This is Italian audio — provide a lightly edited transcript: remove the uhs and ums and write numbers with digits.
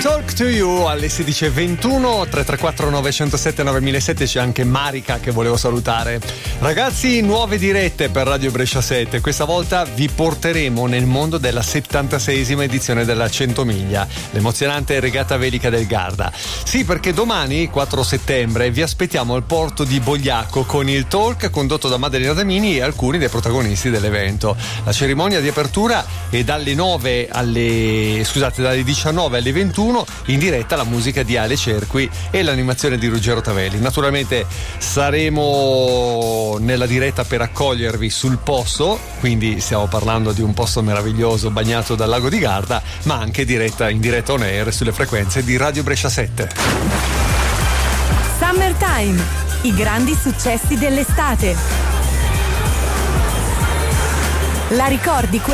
Talk to You alle 16:21, 334 907 9007. C'è anche Marica che volevo salutare. Ragazzi, nuove dirette per Radio Brescia 7. Questa volta vi porteremo nel mondo della 76esima edizione della 100 miglia, l'emozionante regata velica del Garda. Sì, perché domani, 4 settembre, vi aspettiamo al porto di Bogliacco con il talk condotto da Maddalena Damini e alcuni dei protagonisti dell'evento. La cerimonia di apertura è dalle 19 alle 21, in diretta la musica di Ale Cerqui e l'animazione di Ruggero Tavelli. Naturalmente saremo nella diretta per accogliervi sul posto, quindi stiamo parlando di un posto meraviglioso bagnato dal lago di Garda, ma anche in diretta on air sulle frequenze di Radio Brescia 7. Summertime, i grandi successi dell'estate. La ricordi